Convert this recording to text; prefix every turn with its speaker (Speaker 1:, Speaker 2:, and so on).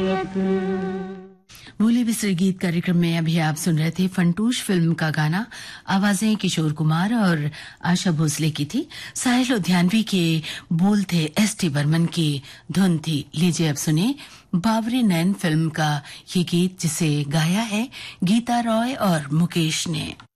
Speaker 1: भूले बिसरे गीत कार्यक्रम में अभी आप सुन रहे थे फंटूश फिल्म का गाना। आवाजें किशोर कुमार और आशा भोसले की थी। साहिल लुधियानवी के बोल थे एस.टी. बर्मन की धुन थी। लीजिए अब सुने बावरी नैन फिल्म का ये गीत, जिसे गाया है गीता रॉय और मुकेश ने।